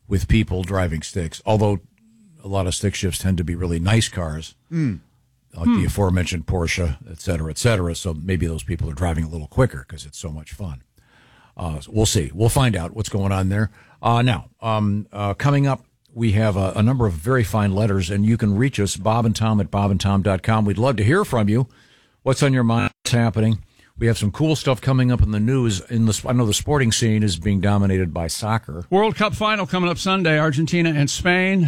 with people driving sticks, although a lot of stick shifts tend to be really nice cars, like the aforementioned Porsche, et cetera, so maybe those people are driving a little quicker because it's so much fun. So we'll see. We'll find out what's going on there. Now, coming up, we have a number of very fine letters, and you can reach us, Bob and Tom at bobandtom.com. We'd love to hear from you. What's on your mind? What's happening? We have some cool stuff coming up in the news. I know the sporting scene is being dominated by soccer. World Cup final coming up Sunday, Argentina and Spain.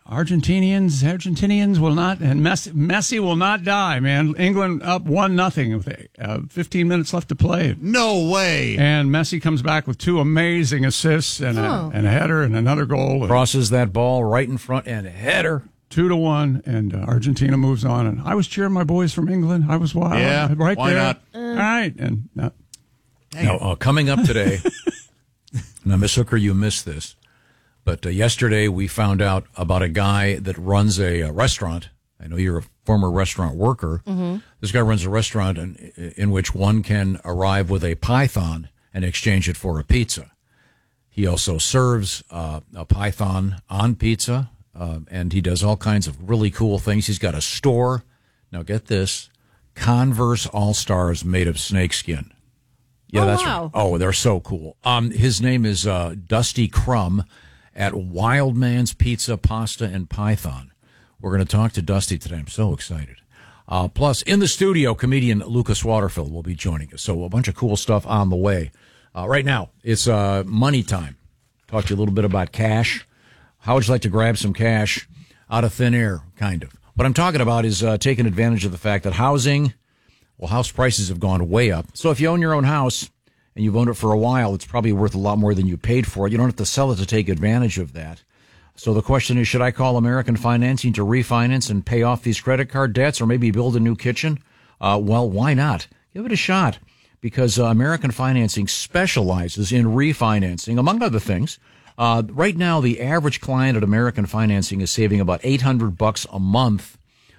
Argentinians will not, and Messi will not die, man. England up 1-0 with 15 minutes left to play. No way. And Messi comes back with 2 amazing assists and a header and another goal. Crosses that ball right in front and a header. 2-1, and Argentina moves on. And I was cheering my boys from England. I was wild. Yeah, right why there. not? All right. And now, coming up today, now, Miss Hooker, you missed this, but yesterday we found out about a guy that runs a restaurant. I know you're a former restaurant worker. Mm-hmm. This guy runs a restaurant in which one can arrive with a python and exchange it for a pizza. He also serves a python on pizza. And he does all kinds of really cool things. He's got a store. Now, get this. Converse All-Stars made of snakeskin. Yeah, that's wow. right. Oh, they're so cool. His name is Dusty Crumb at Wild Man's Pizza, Pasta, and Python. We're going to talk to Dusty today. I'm so excited. Plus, in the studio, comedian Lucas Waterfield will be joining us. So a bunch of cool stuff on the way. Right now, it's money time. Talk to you a little bit about cash. How would you like to grab some cash out of thin air, kind of? What I'm talking about is taking advantage of the fact that house prices have gone way up. So if you own your own house and you've owned it for a while, it's probably worth a lot more than you paid for it. You don't have to sell it to take advantage of that. So the question is, should I call American Financing to refinance and pay off these credit card debts or maybe build a new kitchen? Well, why not? Give it a shot, because American Financing specializes in refinancing, among other things. Right now, the average client at American Financing is saving about $800 a month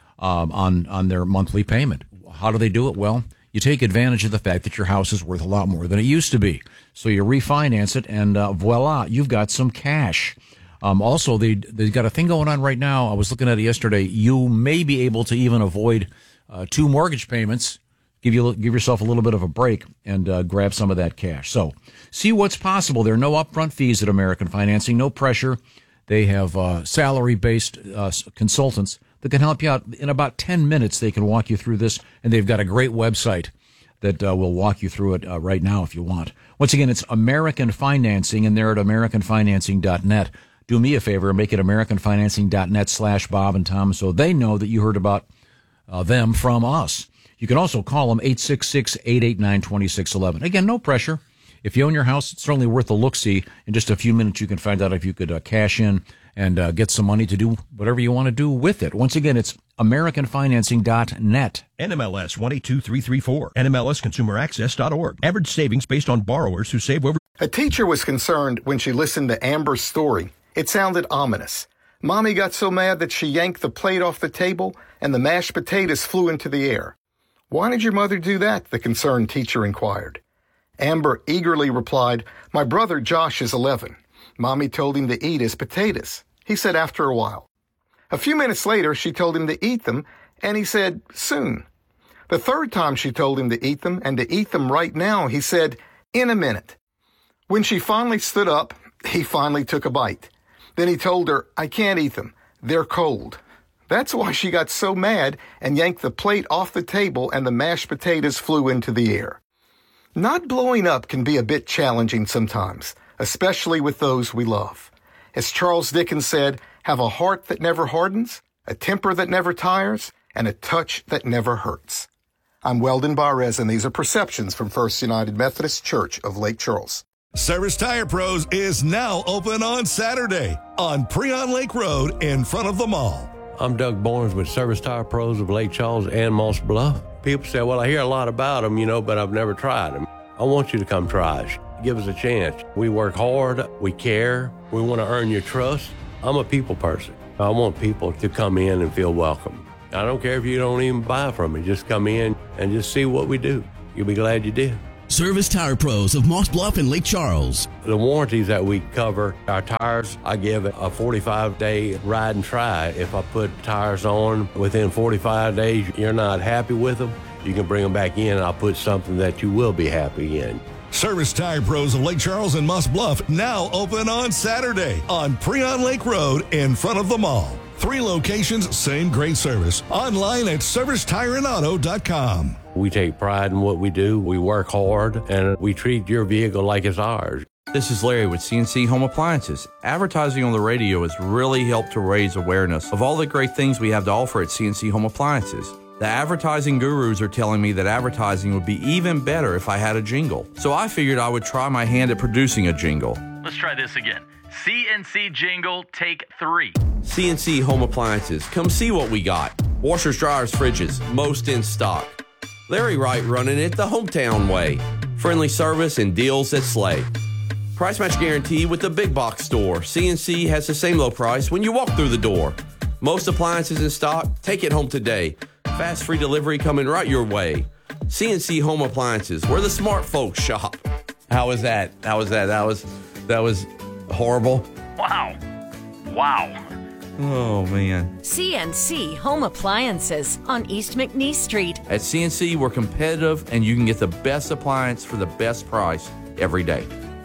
on their monthly payment. How do they do it? Well, you take advantage of the fact that your house is worth a lot more than it used to be. So you refinance it, and voila, you've got some cash. Also, they've got a thing going on right now. I was looking at it yesterday. You may be able to even avoid 2 mortgage payments. Give yourself a little bit of a break and grab some of that cash. So see what's possible. There are no upfront fees at American Financing, no pressure. They have salary-based consultants that can help you out. In about 10 minutes, they can walk you through this, and they've got a great website that will walk you through it right now if you want. Once again, it's American Financing, and they're at AmericanFinancing.net. Do me a favor, make it AmericanFinancing.net/Bob and Tom so they know that you heard about them from us. You can also call them 866-889-2611. Again, no pressure. If you own your house, it's certainly worth a look-see. In just a few minutes, you can find out if you could cash in and get some money to do whatever you want to do with it. Once again, it's AmericanFinancing.net. NMLS 182334. NMLSConsumerAccess.org. Average savings based on borrowers who save over. A teacher was concerned when she listened to Amber's story. It sounded ominous. Mommy got so mad that she yanked the plate off the table and the mashed potatoes flew into the air. Why did your mother do that? The concerned teacher inquired. Amber eagerly replied, My brother Josh is 11. Mommy told him to eat his potatoes. He said after a while. A few minutes later, she told him to eat them, and he said, soon. The third time she told him to eat them, and to eat them right now, he said, in a minute. When she finally stood up, he finally took a bite. Then he told her, I can't eat them. They're cold. That's why she got so mad and yanked the plate off the table and the mashed potatoes flew into the air. Not blowing up can be a bit challenging sometimes, especially with those we love. As Charles Dickens said, have a heart that never hardens, a temper that never tires, and a touch that never hurts. I'm Weldon Barres, and these are Perceptions from First United Methodist Church of Lake Charles. Service Tire Pros is now open on Saturday on Preon Lake Road in front of the mall. I'm Doug Barnes with Service Tire Pros of Lake Charles and Moss Bluff. People say, well, I hear a lot about them, but I've never tried them. I want you to come try us. Give us a chance. We work hard. We care. We want to earn your trust. I'm a people person. I want people to come in and feel welcome. I don't care if you don't even buy from me. Just come in and just see what we do. You'll be glad you did. Service Tire Pros of Moss Bluff and Lake Charles. The warranties that we cover, our tires, I give it a 45-day ride and try. If I put tires on within 45 days, you're not happy with them, you can bring them back in and I'll put something that you will be happy in. Service Tire Pros of Lake Charles and Moss Bluff now open on Saturday on Preon Lake Road in front of the mall. 3 locations, same great service. Online at servicetireandauto.com. We take pride in what we do. We work hard and we treat your vehicle like it's ours. This is Larry with CNC Home Appliances. Advertising on the radio has really helped to raise awareness of all the great things we have to offer at CNC Home Appliances. The advertising gurus are telling me that advertising would be even better if I had a jingle. So I figured I would try my hand at producing a jingle. Let's try this again. CNC jingle, take 3. CNC Home Appliances. Come see what we got. Washers, dryers, fridges, most in stock. Larry Wright running it the hometown way. Friendly service and deals that slay. Price match guarantee with the big box store. CNC has the same low price when you walk through the door. Most appliances in stock. Take it home today. Fast free delivery coming right your way. CNC Home Appliances, where the smart folks shop. How was that? That was horrible. Wow. Oh, man. CNC Home Appliances on East McNeese Street. At CNC, we're competitive, and you can get the best appliance for the best price every day.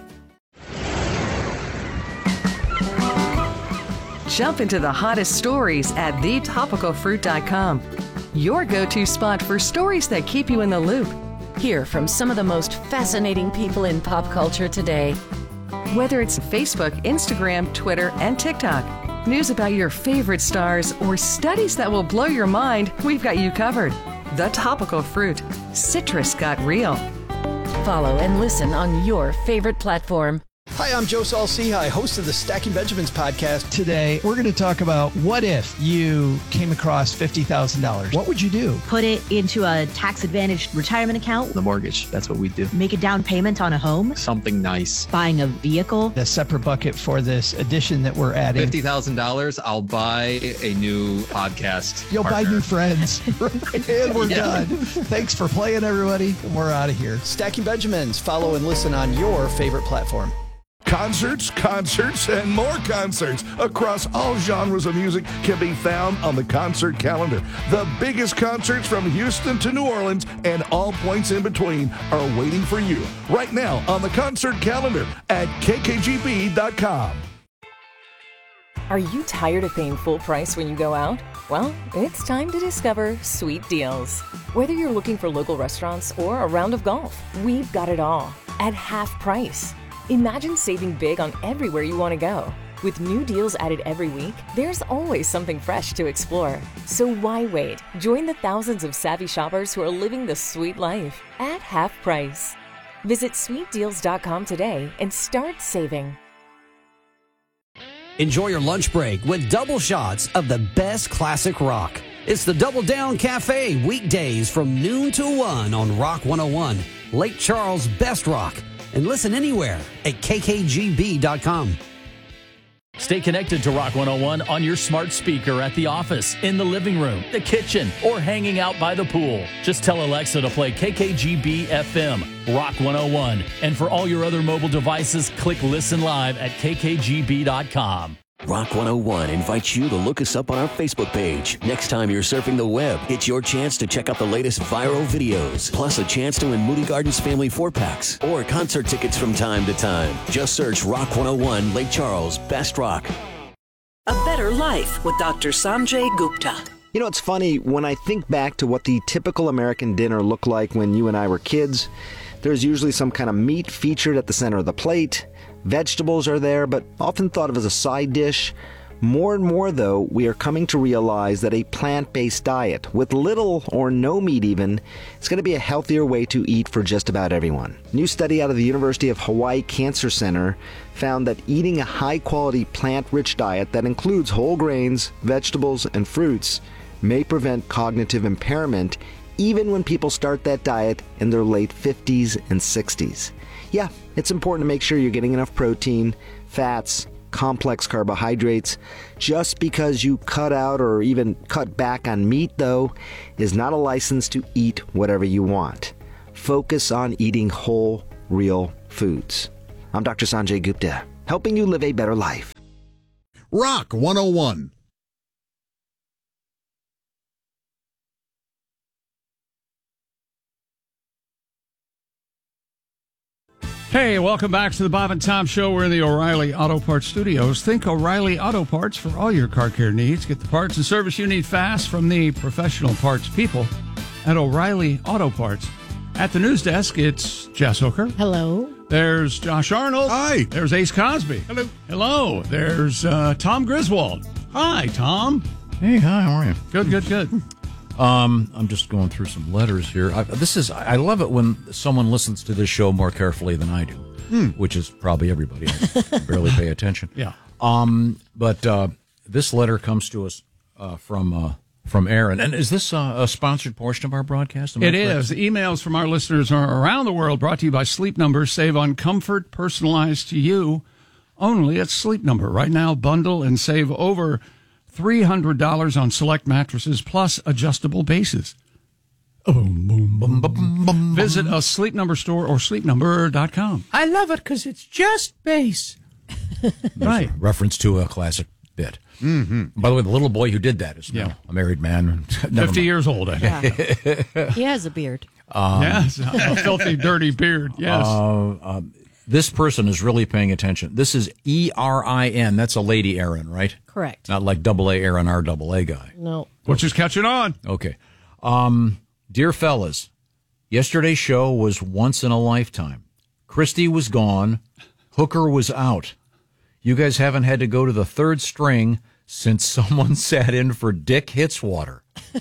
Jump into the hottest stories at thetopicalfruit.com. Your go-to spot for stories that keep you in the loop. Hear from some of the most fascinating people in pop culture today. Whether it's Facebook, Instagram, Twitter, and TikTok, news about your favorite stars, or studies that will blow your mind, we've got you covered. The Topical Fruit. Citrus got real. Follow and listen on your favorite platform. Hi, I'm Joe Saul-Sehy, host of the Stacking Benjamins podcast. Today, we're going to talk about what if you came across $50,000? What would you do? Put it into a tax-advantaged retirement account. The mortgage, that's what we do. Make a down payment on a home. Something nice. Buying a vehicle. A separate bucket for this addition that we're adding. $50,000, I'll buy a new podcast You'll partner. buy new friends. And we're done. Thanks for playing, everybody. We're out of here. Stacking Benjamins. Follow and listen on your favorite platform. Concerts, and more concerts across all genres of music can be found on the concert calendar. The biggest concerts from Houston to New Orleans and all points in between are waiting for you right now on the concert calendar at kkgb.com. Are you tired of paying full price when you go out? Well, it's time to discover Sweet Deals. Whether you're looking for local restaurants or a round of golf, we've got it all at half price. Imagine saving big on everywhere you want to go. With new deals added every week, there's always something fresh to explore. So why wait? Join the thousands of savvy shoppers who are living the sweet life at half price. Visit sweetdeals.com today and start saving. Enjoy your lunch break with double shots of the best classic rock. It's the Double Down Cafe, weekdays from noon to 1 on Rock 101, Lake Charles' best rock. And listen anywhere at kkgb.com. Stay connected to Rock 101 on your smart speaker at the office, in the living room, the kitchen, or hanging out by the pool. Just tell Alexa to play KKGB FM, Rock 101. And for all your other mobile devices, click Listen Live at kkgb.com. Rock 101 invites you to look us up on our Facebook page. Next time you're surfing the web, it's your chance to check out the latest viral videos, plus a chance to win Moody Gardens family 4-packs or concert tickets from time to time. Just search Rock 101 Lake Charles Best Rock. A Better Life with Dr. Sanjay Gupta. You know, it's funny, when I think back to what the typical American dinner looked like when you and I were kids, there's usually some kind of meat featured at the center of the plate. Vegetables are there, but often thought of as a side dish. More and more, though, we are coming to realize that a plant-based diet, with little or no meat even, is going to be a healthier way to eat for just about everyone. A new study out of the University of Hawaii Cancer Center found that eating a high-quality plant-rich diet that includes whole grains, vegetables, and fruits may prevent cognitive impairment even when people start that diet in their late 50s and 60s. Yeah, it's important to make sure you're getting enough protein, fats, complex carbohydrates. Just because you cut out or even cut back on meat, though, is not a license to eat whatever you want. focus on eating whole, real foods. I'm Dr. Sanjay Gupta, helping you live a better life. Rock 101. Hey, welcome back to the Bob and Tom Show. We're in the O'Reilly Auto Parts Studios. Think O'Reilly Auto Parts for all your car care needs. Get the parts and service you need fast from the professional parts people at O'Reilly Auto Parts. At the news desk, it's Jess Hooker. Hello. There's Josh Arnold. Hi. There's Ace Cosby. Hello. Hello. There's Tom Griswold. Hi, Tom. Hey, hi, how are you? Good. I'm just going through some letters here. I love it when someone listens to this show more carefully than I do, which is probably everybody. I barely pay attention. Yeah. But this letter comes to us from Aaron. And is this a sponsored portion of our broadcast? It is. Emails from our listeners around the world brought to you by Sleep Number. Save on comfort personalized to you only at Sleep Number. Right now, bundle and save over $300 on select mattresses plus adjustable bases. Visit a Sleep Number store or sleepnumber.com. I love it because it's just base. Right. Reference to a classic bit. Mm-hmm. By the way, the little boy who did that is now a married man. 50 years old. Yeah. He has a beard. Yes, a filthy, dirty beard. Yes. This person is really paying attention. This is ERIN. That's a lady Aaron, right? Correct. Not like AA Aaron, our AA guy. No. Which is catching on. Okay. Dear fellas, yesterday's show was once in a lifetime. Christy was gone. Hooker was out. You guys haven't had to go to the third string since someone sat in for Dick Hitswater.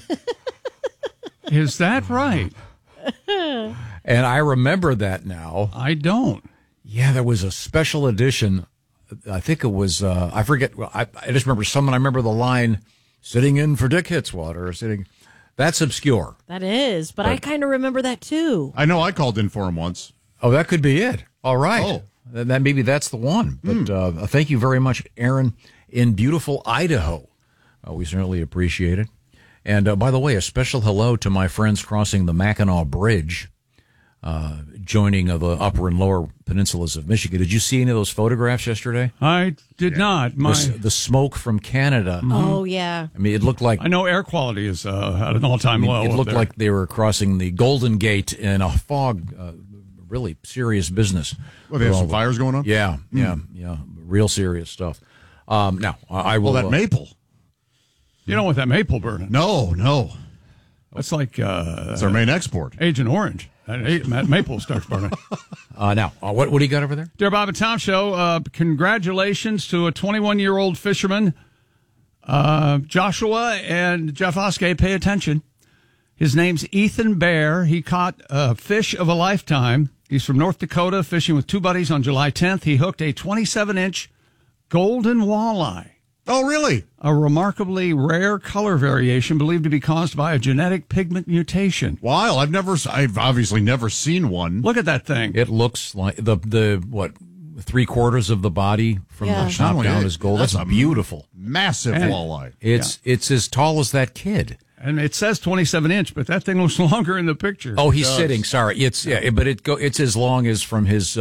Is that right? And I remember that now. I don't. Yeah, there was a special edition. I think it was, I forget. I just remember someone, I remember the line, sitting in for Dick Hitswater, or sitting. That's obscure. That is, but I kind of remember that too. I know I called in for him once. Oh, that could be it. All right. Oh. That maybe that's the one. But thank you very much, Aaron, in beautiful Idaho. We certainly appreciate it. And by the way, a special hello to my friends crossing the Mackinac Bridge, joining the upper and lower peninsulas of Michigan. Did you see any of those photographs yesterday? I did not. The smoke from Canada. Oh, yeah. I mean, it looked like... I know air quality is at an all-time low. It looked like they were crossing the Golden Gate in a fog. Really serious business. Well, they have some fires going on? Yeah. Real serious stuff. Now, I will... Well, that maple. You don't want that maple burning. No. That's like... it's our main export. Agent Orange. That maple starts burning. Now, what do you got over there? Dear Bob and Tom Show, congratulations to a 21-year-old fisherman, Joshua and Jeff Oskey. Pay attention. His name's Ethan Bear. He caught a fish of a lifetime. He's from North Dakota, fishing with two buddies on July 10th. He hooked a 27-inch golden walleye. Oh, really? A remarkably rare color variation believed to be caused by a genetic pigment mutation. Wow, I've obviously never seen one. Look at that thing. It looks like the 3/4 of the body from the top down is gold. That's beautiful. Massive walleye. It's as tall as that kid. And it says 27-inch, but that thing looks longer in the picture. Oh, he's sitting. Sorry, but it's as long as from his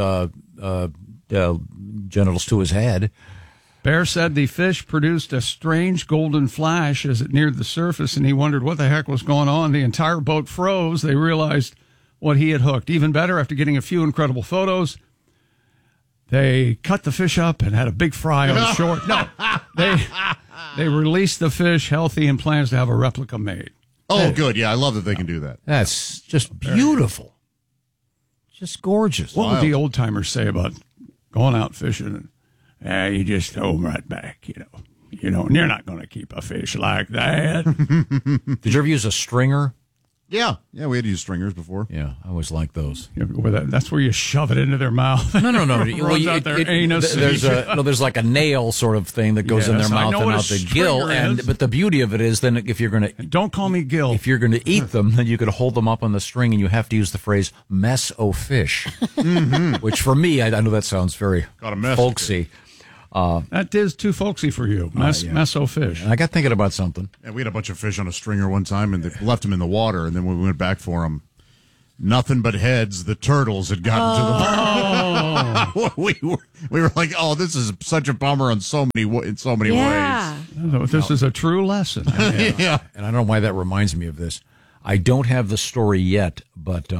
genitals to his head. Bear said the fish produced a strange golden flash as it neared the surface, and he wondered what the heck was going on. The entire boat froze. They realized what he had hooked. Even better, after getting a few incredible photos, they cut the fish up and had a big fry on the shore. No, they released the fish healthy and plans to have a replica made. Oh, good. Yeah, I love that they can do that. That's just beautiful. Just gorgeous. What would the old timers say about going out fishing and you just throw them right back, and you're not going to keep a fish like that. Did you ever use a stringer? Yeah, we had used stringers before. Yeah, I always liked those. That's where you shove it into their mouth. No. Runs out their anus. There's like a nail sort of thing that goes in their mouth and out the gill. But the beauty of it is, then if you're going to don't call me Gil. If you're going to eat them, then you could hold them up on the string, and you have to use the phrase "mess o' fish," which for me, I know that sounds very folksy. That is too folksy for you. Meso fish. And I got thinking about something. Yeah, we had a bunch of fish on a stringer one time, and they left them in the water, and then when we went back for them, Nothing but heads. The turtles had gotten to the bar. we were like, oh, this is such a bummer in so many ways. This is a true lesson. Yeah. And I don't know why that reminds me of this. I don't have the story yet, but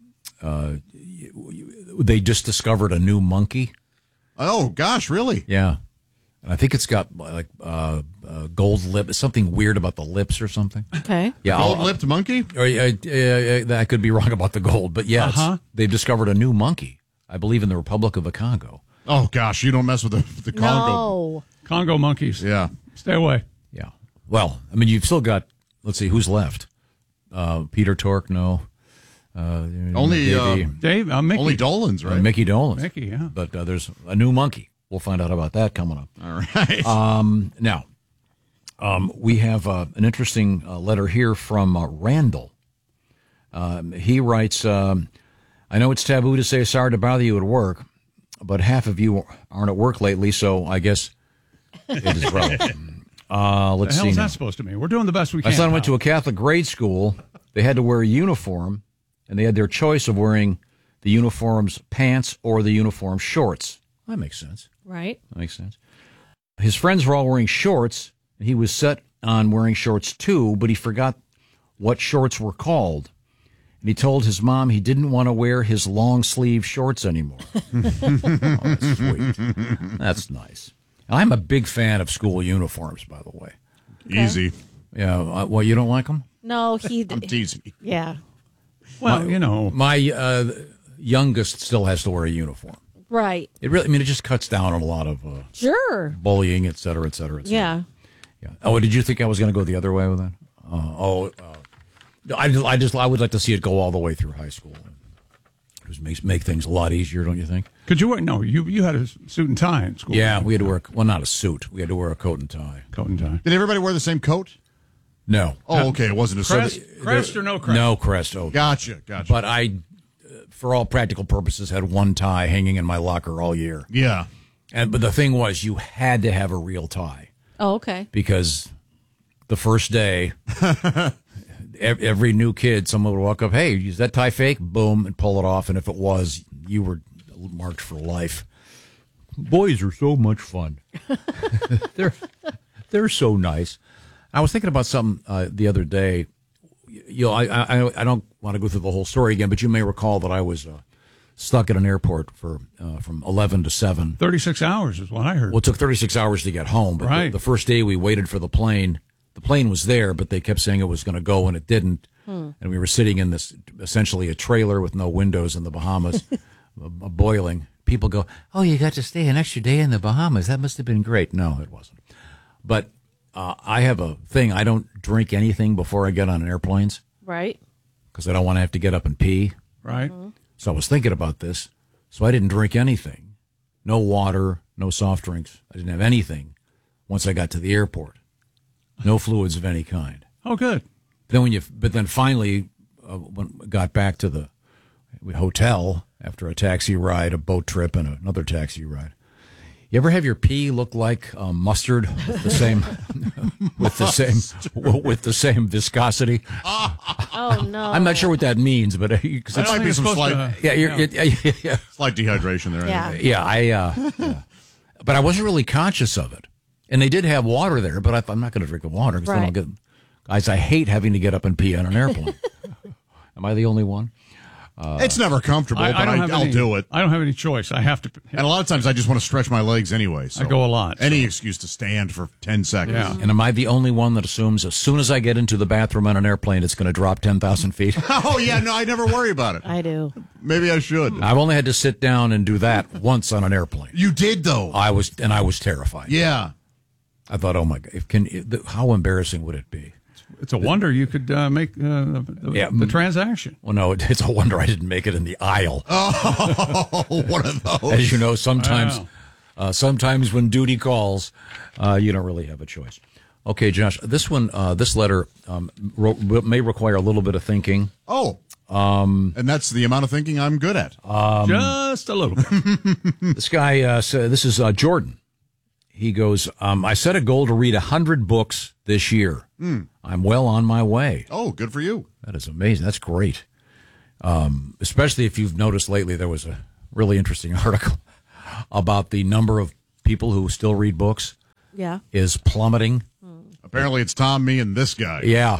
they just discovered a new monkey. Oh, gosh, really? Yeah. And I think it's got like gold lip, something weird about the lips or something. Okay. Yeah, gold-lipped monkey? I could be wrong about the gold, but yeah, they've discovered a new monkey, I believe, in the Republic of the Congo. Oh, gosh, you don't mess with the Congo. No. Congo monkeys. Yeah. Stay away. Yeah. Well, I mean, you've still got, let's see, who's left? Peter Tork, no. Only Dave, Mickey. Only Dolan's, right? Mickey Dolan's. Mickey, yeah. But there's a new monkey. We'll find out about that coming up. All right. Now, we have an interesting letter here from Randall. He writes, I know it's taboo to say sorry to bother you at work, but half of you aren't at work lately, so I guess it is relevant. Let's the hell see. is now. that supposed to mean? We're doing the best we can. My son went to a Catholic grade school. They had to wear a uniform, and they had their choice of wearing the uniform's pants or the uniform shorts. That makes sense. Right. That makes sense. His friends were all wearing shorts, and he was set on wearing shorts too, but he forgot what shorts were called. And he told his mom he didn't want to wear his long-sleeve shorts anymore. Oh, that's sweet. That's nice. I'm a big fan of school uniforms, by the way. Okay. Easy. Yeah. Well, you don't like them? No, he. I'm teasing. Yeah. Well, my youngest still has to wear a uniform. Right. It really, I mean, it just cuts down on a lot of Sure. bullying, et cetera, et cetera, et cetera. Yeah. Yeah. Oh, did you think I was going to go the other way with that? I would like to see it go all the way through high school. Just make things a lot easier, don't you think? Could you wear? No, you had a suit and tie in school. Yeah, we had to wear, well, not a suit. We had to wear a coat and tie. Coat and tie. Did everybody wear the same coat? No. Oh, okay. It wasn't a Crest or no crest? No crest. Okay. Gotcha. But I, for all practical purposes, had one tie hanging in my locker all year. Yeah. But the thing was, you had to have a real tie. Oh, okay. Because the first day, every new kid, someone would walk up, hey, is that tie fake? Boom, and pull it off. And if it was, you were marked for life. Boys are so much fun. They're so nice. I was thinking about something the other day. I don't want to go through the whole story again, but you may recall that I was stuck at an airport for from 11 to 7. 36 hours is what I heard. Well, it took 36 hours to get home. But right. the first day we waited for the plane was there, but they kept saying it was going to go, and it didn't. And we were sitting in this, essentially a trailer with no windows in the Bahamas, boiling. People go, oh, you got to stay an extra day in the Bahamas. That must have been great. No, it wasn't. But I have a thing. I don't drink anything before I get on airplanes. Right. Because I don't want to have to get up and pee. Right. So I was thinking about this. So I didn't drink anything. No water, no soft drinks. I didn't have anything once I got to the airport. No fluids of any kind. Oh, good. But then finally, when I got back to the hotel after a taxi ride, a boat trip, and another taxi ride. You ever have your pee look like mustard with the same viscosity? Oh no! I'm not sure what that means, but because it might be some slight, slight dehydration there. Yeah. But I wasn't really conscious of it, and they did have water there, but I'm not going to drink the water because then I'll get. Guys, I hate having to get up and pee on an airplane. Am I the only one? It's never comfortable, but I'll do it. I don't have any choice. I have to. And a lot of times I just want to stretch my legs anyway. So I go a lot. Any excuse to stand for 10 seconds. Yeah. And am I the only one that assumes as soon as I get into the bathroom on an airplane, it's going to drop 10,000 feet? Oh, yeah. No, I never worry about it. I do. Maybe I should. I've only had to sit down and do that once on an airplane. You did, though. I was terrified. Yeah. I thought, oh, my God, how embarrassing would it be? It's a wonder you could make the transaction. Well, no, it's a wonder I didn't make it in the aisle. Oh, one of those. As you know, sometimes when duty calls, you don't really have a choice. Okay, Josh, this letter may require a little bit of thinking. Oh, and that's the amount of thinking I'm good at. Just a little bit. This guy said, this is Jordan. He goes, I set a goal to read 100 books this year. I'm well on my way. Oh, good for you. That is amazing. That's great. Especially if you've noticed lately, there was a really interesting article about the number of people who still read books. Yeah. Is plummeting. Apparently, it's Tom, me, and this guy. Yeah.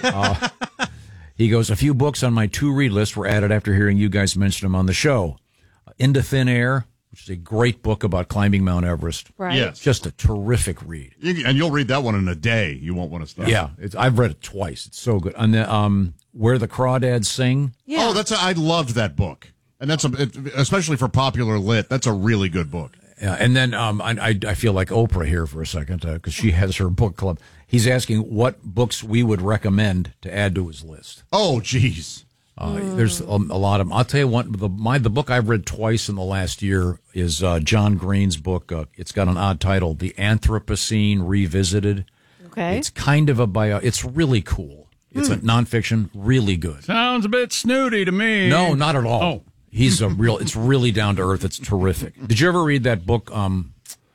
He goes, a few books on my to-read list were added after hearing you guys mention them on the show. Into Thin Air, which is a great book about climbing Mount Everest. Right. Yes. Just a terrific read. And you'll read that one in a day. You won't want to stop. Yeah. I've read it twice. It's so good. And then, Where the Crawdads Sing. Yeah. Oh, I loved that book. And especially for popular lit, that's a really good book. Yeah, and then I feel like Oprah here for a second because she has her book club. He's asking what books we would recommend to add to his list. Oh, geez. There's a lot of them. I'll tell you what, the book I've read twice in the last year is John Green's book. It's got an odd title, The Anthropocene Revisited. Okay. It's kind of a bio. It's really cool. It's a nonfiction, really good. Sounds a bit snooty to me. No, not at all. Oh. He's it's really down to earth. It's terrific. Did you ever read that book, On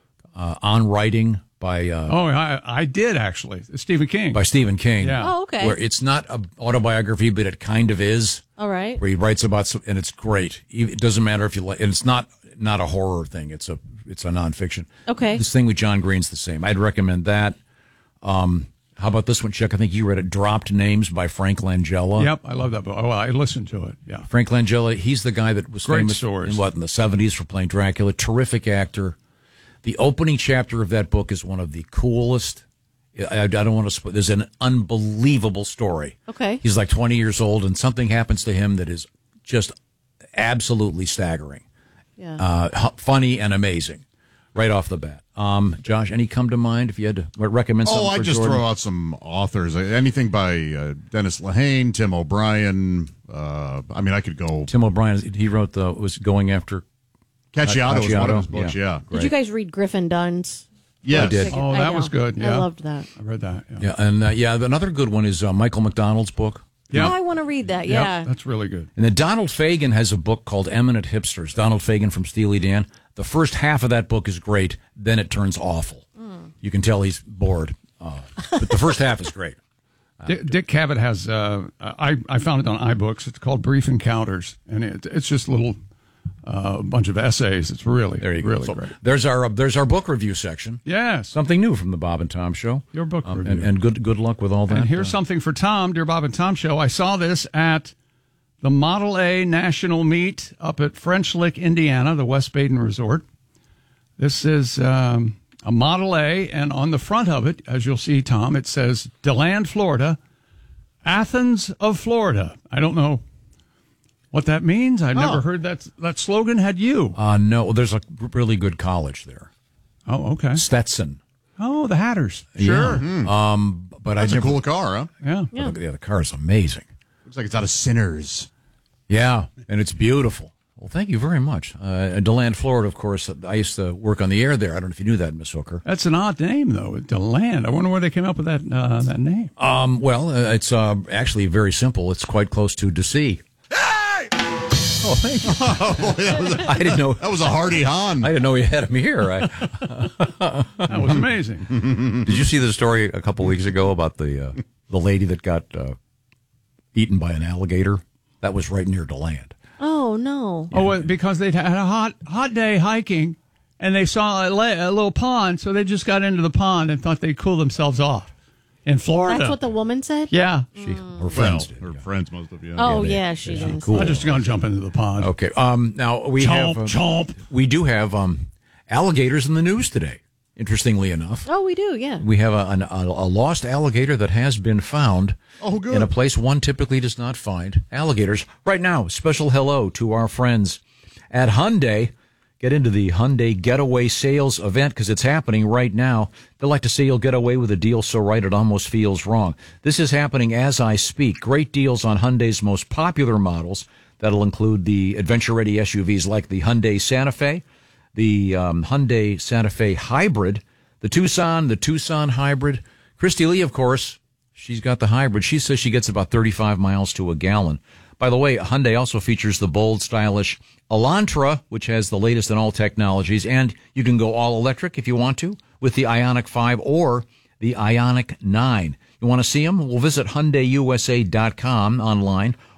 Writing by... I did, actually. Stephen King. By Stephen King. Yeah. Oh, okay. Where it's not an autobiography, but it kind of is. All right. Where he writes about and it's great. It doesn't matter if you like, and it's not a horror thing. It's a nonfiction. Okay. This thing with John Green's the same. I'd recommend that. How about this one, Chuck? I think you read it, Dropped Names by Frank Langella. Yep, I love that book. Oh, I listened to it, yeah. Frank Langella, he's the guy that was Great famous stories. in the 70s for playing Dracula. Terrific actor. The opening chapter of that book is one of the coolest. I don't want to. There's an unbelievable story. Okay. He's like 20 years old, and something happens to him that is just absolutely staggering. Yeah. Funny and amazing, right off the bat. Josh, any come to mind if you had to recommend something? I'd just Jordan? throw out some authors. Anything by Dennis Lehane, Tim O'Brien. I could go. Tim O'Brien. He wrote was going after. Cacciato was one of his books. Yeah. Did you guys read Griffin Dunn's? Yes. I did. Oh, that was good. Yeah. I loved that. I read that. Yeah, and another good one is Michael McDonald's book. Yeah. Oh, I want to read that. Yeah. That's really good. And then Donald Fagen has a book called Eminent Hipsters. Donald Fagen from Steely Dan. The first half of that book is great. Then it turns awful. You can tell he's bored. But the first half is great. Dick Cavett has, I found it on iBooks. It's called Brief Encounters. And it's just a little bunch of essays. It's really, There you go. really So great. there's our book review section. Yes. Something new from the Bob and Tom Show. Your book review. And good luck with all that. And here's something for Tom, Dear Bob and Tom Show. I saw this at the Model A National Meet up at French Lick, Indiana, the West Baden Resort. This is a Model A, and on the front of it, as you'll see, Tom, it says DeLand, Florida, Athens of Florida. I don't know what that means. I never heard that slogan. Had you? No, there's a really good college there. Oh, okay. Stetson. Oh, the Hatters. Sure. Yeah. But That's a cool car, huh? Yeah. Yeah, the car is amazing. Looks like it's out of Sinners. Yeah, and it's beautiful. Well, thank you very much. DeLand, Florida, of course. I used to work on the air there. I don't know if you knew that, Miss Hooker. That's an odd name, though. DeLand. I wonder where they came up with that name. It's actually very simple. It's quite close to DC. Oh, thank you. I didn't know. That was a hearty Hahn. I didn't know you had him here. That was amazing. Did you see the story a couple weeks ago about the lady that got eaten by an alligator? That was right near DeLand. Oh, no. Oh, because they'd had a hot day hiking, and they saw a little pond, so they just got into the pond and thought they'd cool themselves off in Florida. That's what the woman said? Yeah. Her friends did. Her friends must have. Yeah. Oh, yeah, she did. Cool. I'm just going to jump into the pond. Okay. Now we have we do have alligators in the news today. Interestingly enough, Oh, we do, yeah. we have a lost alligator that has been found in a place one typically does not find alligators. Right now, special hello to our friends at Hyundai. Get into the Hyundai Getaway Sales event because it's happening right now. They like to say you'll get away with a deal so right it almost feels wrong. This is happening as I speak. Great deals on Hyundai's most popular models. That'll include the adventure-ready SUVs like the Hyundai Santa Fe, the Hyundai Santa Fe Hybrid, the Tucson Hybrid. Christy Lee, of course, she's got the hybrid. She says she gets about 35 miles to a gallon. By the way, Hyundai also features the bold, stylish Elantra, which has the latest in all technologies, and you can go all electric if you want to with the Ioniq 5 or the Ioniq 9. You want to see them? Well, visit HyundaiUSA.com online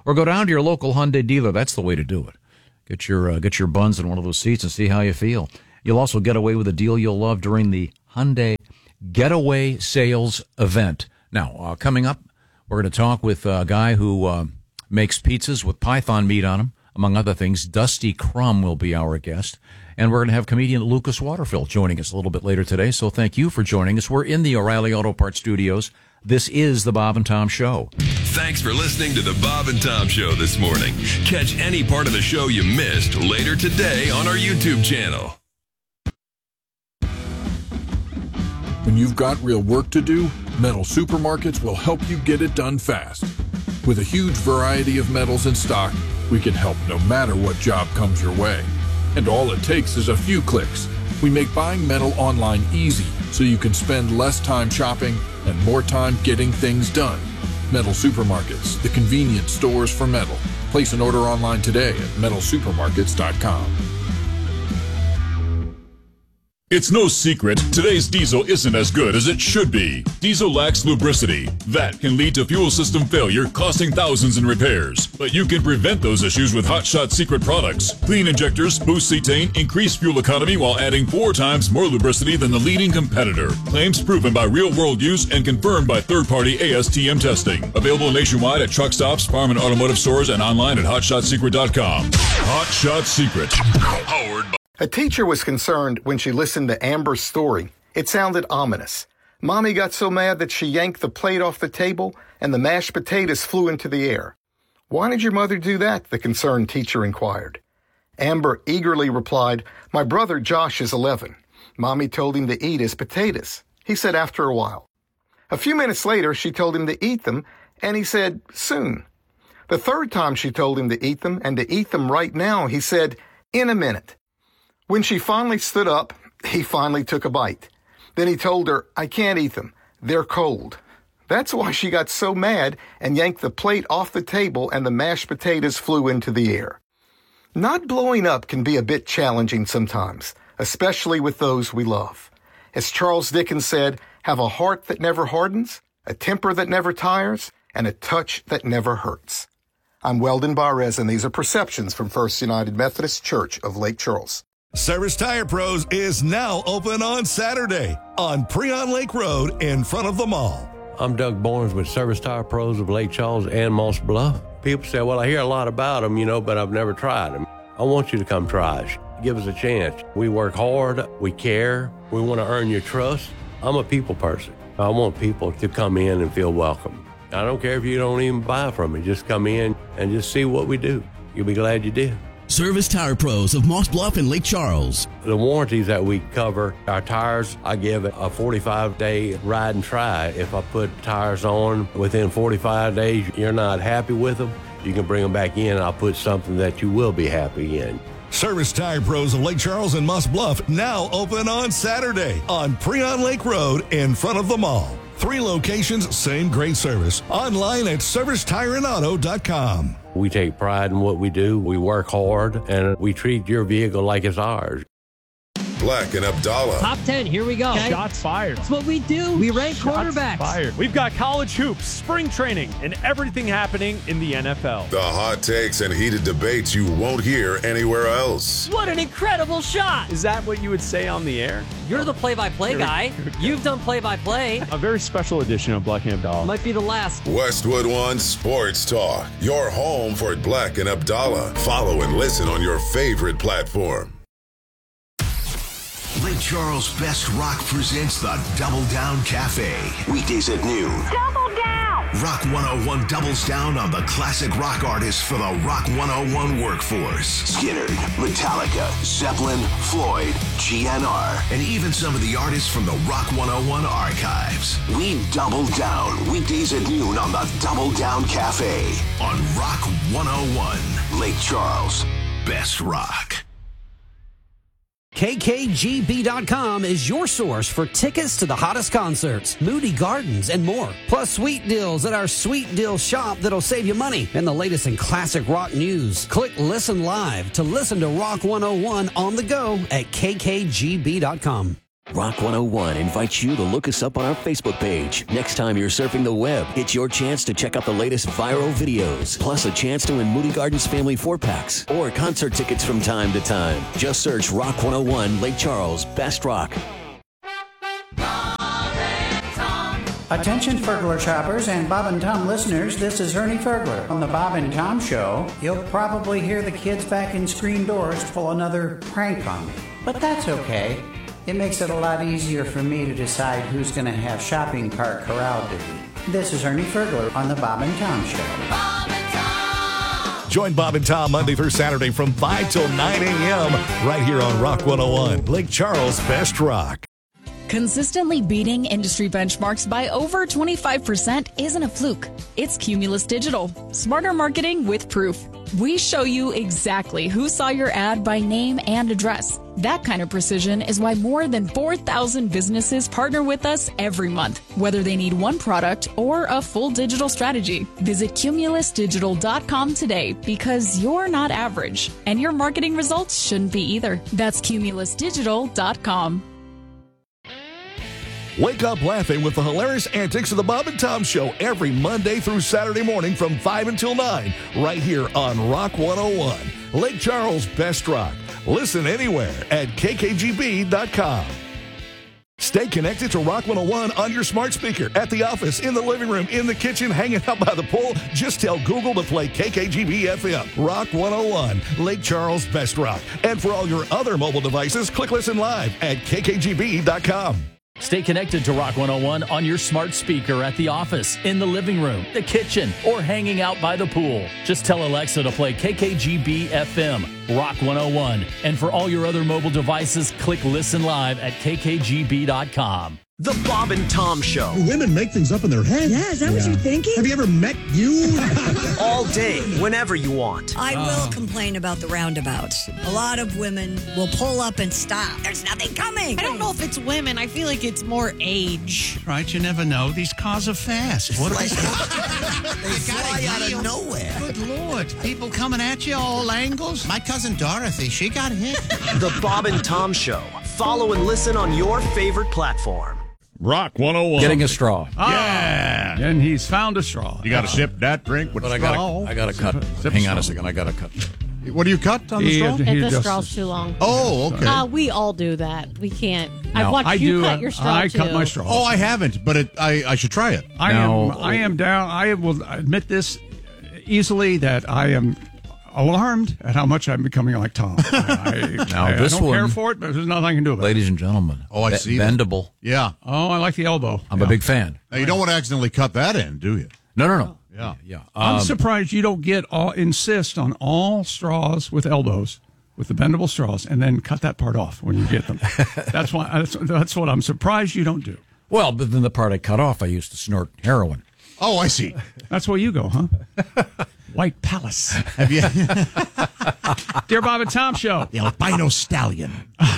or go down to your local Hyundai dealer. That's the way to do it. Get your buns in one of those seats and see how you feel. You'll also get away with a deal you'll love during the Hyundai Getaway Sales event. Now, coming up, we're going to talk with a guy who makes pizzas with python meat on them, among other things. Dusty Crum will be our guest. And we're going to have comedian Lucas Waterfield joining us a little bit later today. So thank you for joining us. We're in the O'Reilly Auto Parts studios. This is the Bob and Tom Show. Thanks for listening to the Bob and Tom Show this morning. Catch any part of the show you missed later today on our YouTube channel. When you've got real work to do, Metal Supermarkets will help you get it done fast. With a huge variety of metals in stock, we can help no matter what job comes your way. And all it takes is a few clicks. We make buying metal online easy so you can spend less time shopping and more time getting things done. Metal Supermarkets, the convenient stores for metal. Place an order online today at metalsupermarkets.com. It's no secret, today's diesel isn't as good as it should be. Diesel lacks lubricity. That can lead to fuel system failure, costing thousands in repairs. But you can prevent those issues with Hot Shot Secret products. Clean injectors, boost cetane, increase fuel economy while adding 4 times more lubricity than the leading competitor. Claims proven by real-world use and confirmed by third-party ASTM testing. Available nationwide at truck stops, farm and automotive stores, and online at hotshotsecret.com. Hot Shot Secret. Powered by... A teacher was concerned when she listened to Amber's story. It sounded ominous. Mommy got so mad that she yanked the plate off the table and the mashed potatoes flew into the air. "Why did your mother do that?" the concerned teacher inquired. Amber eagerly replied, "My brother Josh is 11. Mommy told him to eat his potatoes." He said after a while. A few minutes later, she told him to eat them, and he said, "Soon." The third time she told him to eat them, and to eat them right now, he said, "In a minute." When she finally stood up, he finally took a bite. Then he told her, "I can't eat them. They're cold." That's why she got so mad and yanked the plate off the table and the mashed potatoes flew into the air. Not blowing up can be a bit challenging sometimes, especially with those we love. As Charles Dickens said, have a heart that never hardens, a temper that never tires, and a touch that never hurts. I'm Weldon Barres, and these are Perceptions from First United Methodist Church of Lake Charles. Service Tire Pros is now open on Saturday on Preon Lake Road in front of the mall. I'm Doug Barnes with Service Tire Pros of Lake Charles and Moss Bluff. People say, well, I hear a lot about them, but I've never tried them. I want you to come try us. Give us a chance. We work hard. We care. We want to earn your trust. I'm a people person. I want people to come in and feel welcome. I don't care if you don't even buy from me. Just come in and just see what we do. You'll be glad you did. Service Tire Pros of Moss Bluff and Lake Charles. The warranties that we cover, our tires, I give a 45-day ride and try. If I put tires on within 45 days, you're not happy with them, you can bring them back in and I'll put something that you will be happy in. Service Tire Pros of Lake Charles and Moss Bluff now open on Saturday on Preon Lake Road in front of the mall. 3 locations, same great service. Online at servicetireandauto.com. We take pride in what we do. We work hard, and we treat your vehicle like it's ours. Black and Abdallah. Top 10, here we go. Okay. Shots fired. That's what we do. We rank quarterbacks. Fired. We've got college hoops, spring training, and everything happening in the NFL. The hot takes and heated debates you won't hear anywhere else. What an incredible shot. Is that what you would say on the air? You're the play-by-play guy. You've done play-by-play. A very special edition of Black and Abdallah. Might be the last. Westwood One Sports Talk. Your home for Black and Abdallah. Follow and listen on your favorite platform. Lake Charles Best Rock presents the Double Down Cafe. Weekdays at noon. Double down! Rock 101 doubles down on the classic rock artists for the Rock 101 workforce. Skynyrd, Metallica, Zeppelin, Floyd, GNR, and even some of the artists from the Rock 101 archives. We double down weekdays at noon on the Double Down Cafe on Rock 101. Lake Charles Best Rock. KKGB.com is your source for tickets to the hottest concerts, Moody Gardens, and more. Plus sweet deals at our Sweet Deal shop that'll save you money and the latest in classic rock news. Click Listen Live to listen to Rock 101 on the go at KKGB.com. Rock 101 invites you to look us up on our Facebook page. Next time you're surfing the web, it's your chance to check out the latest viral videos, plus a chance to win Moody Gardens Family 4-packs or concert tickets from time to time. Just search Rock 101 Lake Charles Best Rock. Attention Fergler shoppers and Bob and Tom listeners, this is Ernie Fergler. On the Bob and Tom Show, you'll probably hear the kids back in screen doors pull another prank on me. But that's okay. It makes it a lot easier for me to decide who's going to have shopping cart corral duty. This is Ernie Fergler on the Bob and Tom Show. Bob and Tom! Join Bob and Tom Monday through Saturday from 5 till 9 a.m. right here on Rock 101, Lake Charles Best Rock. Consistently beating industry benchmarks by over 25% isn't a fluke. It's Cumulus Digital. Smarter marketing with proof. We show you exactly who saw your ad by name and address. That kind of precision is why more than 4,000 businesses partner with us every month, whether they need one product or a full digital strategy. Visit cumulusdigital.com today because you're not average, and your marketing results shouldn't be either. That's cumulusdigital.com. Wake up laughing with the hilarious antics of the Bob and Tom Show every Monday through Saturday morning from 5 until 9, right here on Rock 101, Lake Charles Best Rock. Listen anywhere at kkgb.com. Stay connected to Rock 101 on your smart speaker, at the office, in the living room, in the kitchen, hanging out by the pool. Just tell Google to play KKGB FM, Rock 101, Lake Charles Best Rock. And for all your other mobile devices, click Listen Live at kkgb.com. Stay connected to Rock 101 on your smart speaker at the office, in the living room, the kitchen, or hanging out by the pool. Just tell Alexa to play KKGB FM, Rock 101. And for all your other mobile devices, click Listen Live at kkgb.com. The Bob and Tom Show. Women make things up in their head. Yeah, is that what you're thinking? Have you ever met you? All day, whenever you want. I will complain about the roundabouts. A lot of women will pull up and stop. There's nothing coming. I don't know if it's women. I feel like it's more age. Right, you never know. These cars are fast. What They fly out of nowhere. Good Lord. People coming at you all angles. My cousin Dorothy, she got hit. The Bob and Tom Show. Follow and listen on your favorite platform. Rock 101. Getting a straw. Yeah. And he's found a straw. You got to sip that drink with But I straw. got to cut. Hang on a second. I got to cut. What do you cut on the straw? If the straw's too long. Oh, okay. We all do that. We can't. No, I've watched you cut your straw I too. cut my straw. Oh, I haven't, but I should try it. I am down. I will admit this easily that I am alarmed at how much I'm becoming like Tom. I This don't care one- for it, but there's nothing I can do about it. Ladies and gentlemen. Oh, I see that. Bendable. Yeah. Oh, I like the elbow. I'm a big fan. Now, you don't want to accidentally cut that in, do you? No. Yeah. Yeah. I'm surprised you don't insist on all straws with elbows, with the bendable straws, and then cut that part off when you get them. That's what I'm surprised you don't do. Well, but then the part I cut off, I used to snort heroin. Oh, I see. That's where you go, huh? White Palace. Have you? Dear Bob and Tom Show. The albino stallion.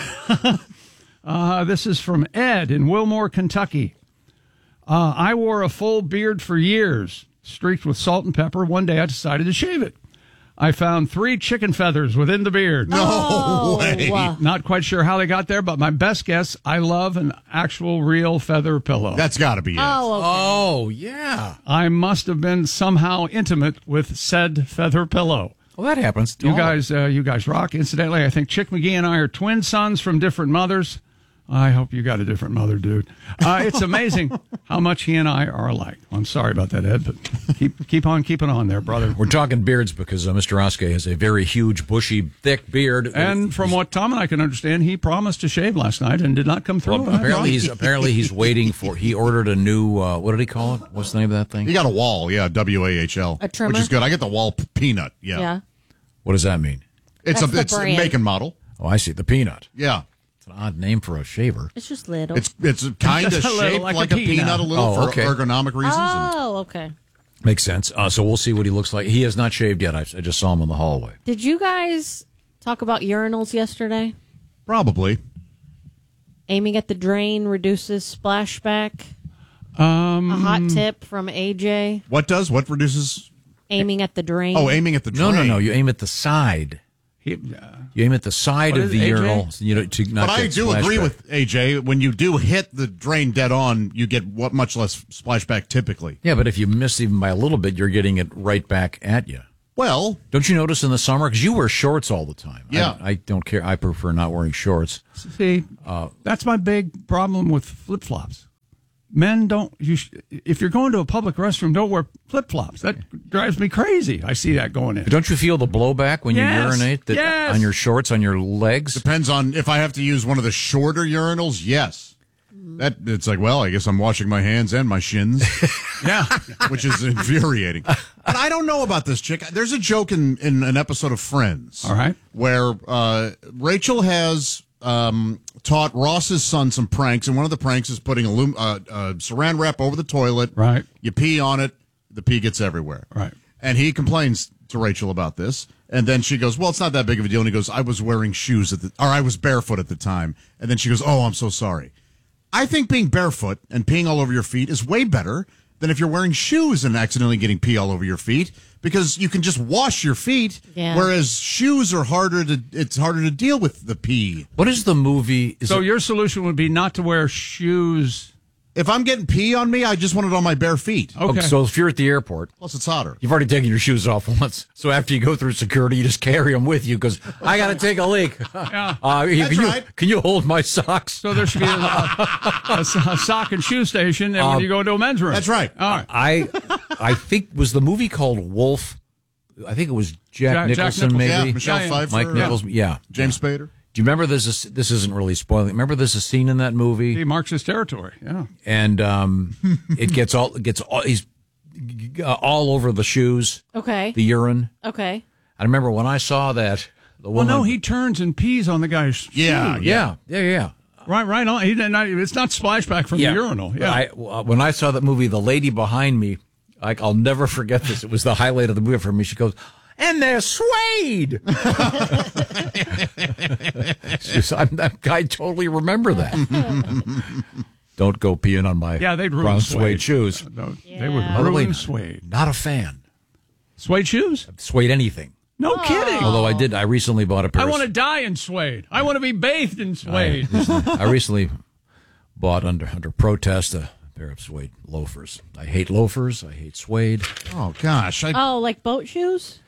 This is from Ed in Wilmore, Kentucky. I wore a full beard for years, streaked with salt and pepper. One day I decided to shave it. I found 3 chicken feathers within the beard. No way. Not quite sure how they got there, but my best guess, I love an actual real feather pillow. That's got to be it. Oh, yeah. I must have been somehow intimate with said feather pillow. Well, that happens. You guys rock. Incidentally, I think Chick McGee and I are twin sons from different mothers. I hope you got a different mother, dude. It's amazing how much he and I are alike. I'm sorry about that, Ed, but keep on keeping on there, brother. We're talking beards because Mr. Oskey has a very huge, bushy, thick beard. And from what Tom and I can understand, he promised to shave last night and did not come through. Well, apparently he's waiting for. He ordered a new. What did he call it? What's the name of that thing? You got a wall, yeah, WAHL, A trimmer? which is good. I get the wall peanut. Yeah. What does that mean? It's That's the a brand. make and model. Oh, I see. The peanut. Yeah. An odd name for a shaver. It's just little. It's kind of Just a little, shaped like like a a peanut a little Oh, for okay. ergonomic reasons. Oh, okay. Makes sense. So we'll see what he looks like. He has not shaved yet. I just saw him in the hallway. Did you guys talk about urinals yesterday? Probably. Aiming at the drain reduces splashback. A Mm. hot tip from AJ. What does? What reduces? Aiming at the drain. Oh, aiming at the drain. No. You aim at the side. You aim at the side What of is the it, AJ? urinal, to not But I get do agree splashback. with AJ. When you do hit the drain dead on, you get much less splashback typically. Yeah, but if you miss even by a little bit, you're getting it right back at you. Well, don't you notice in the summer, because you wear shorts all the time? Yeah. I don't care. I prefer not wearing shorts. See, that's my big problem with flip-flops. Men don't. If you're going to a public restroom, don't wear flip-flops. That drives me crazy. I see that going in. But don't you feel the blowback when Yes, you urinate yes. on your shorts, on your legs? Depends on if I have to use one of the shorter urinals. Yes, it's like, well, I guess I'm washing my hands and my shins. Yeah, which is infuriating. But I don't know about this chick. There's a joke in an episode of Friends. All right, where Rachel has taught Ross's son some pranks, and one of the pranks is putting saran wrap over the toilet. Right. You pee on it, the pee gets everywhere. Right. And he complains to Rachel about this, and then she goes, "Well, it's not that big of a deal." And he goes, "I was wearing shoes or I was barefoot at the time." And then she goes, "Oh, I'm so sorry." I think being barefoot and peeing all over your feet is way better than if you're wearing shoes and accidentally getting pee all over your feet, because you can just wash your feet, whereas shoes are harder to deal with the pee. What is the movie? Your solution would be not to wear shoes. If I'm getting pee on me, I just want it on my bare feet. Okay. So if you're at the airport, plus it's hotter. You've already taken your shoes off once. So after you go through security, you just carry them with you because I got to take a leak. Yeah. Can you hold my socks? So there should be a sock and shoe station and when you go into a men's room. That's right. All right. I think, was the movie called Wolf? I think it was Jack Nicholson, maybe. Yeah, Michelle Pfeiffer. Mike Nichols. Yeah. James Spader. Do you remember this isn't really spoiling. Remember there's a scene in that movie? He marks his territory. Yeah. And it gets all he's all over the shoes. Okay. The urine. Okay. I remember when I saw that. Well, no, he turns and pees on the guy's shoe. Yeah. Right on. It's not splashback from the urinal. Yeah. When I saw that movie, the lady behind me, I'll never forget this. It was the highlight of the movie for me. She goes, "And they're suede." I totally remember that. Don't go peeing on my they'd ruin brown suede shoes. They would ruin suede. Not a fan. Suede shoes? Suede anything. No kidding. Although I recently bought a pair. I want to die in suede. I want to be bathed in suede. I recently bought under protest a pair of suede loafers. I hate loafers. I hate suede. Oh gosh. Like boat shoes?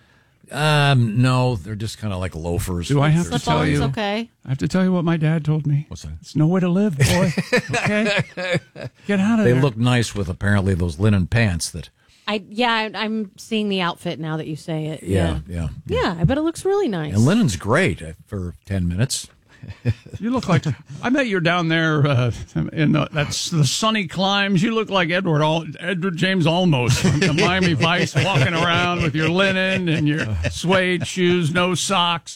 No, they're just kind of like loafers. Do I have to tell you? Okay. I have to tell you what my dad told me. What's that? It's no way to live, boy. Okay, get out of there. They look nice with apparently those linen pants that. I'm seeing the outfit now that you say it. Yeah. Yeah, I bet it looks really nice. And linen's great for 10 minutes. You look like I bet you're down there in that's the sunny climes. You look like Edward James Olmos from the Miami Vice, walking around with your linen and your suede shoes, no socks.